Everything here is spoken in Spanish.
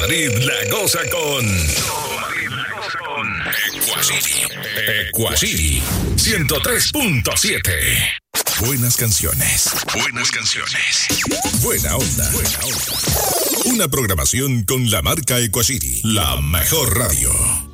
Madrid la goza con Equacity 103.7. Buenas canciones. Buena onda. Una programación con la marca Equacity, la mejor radio.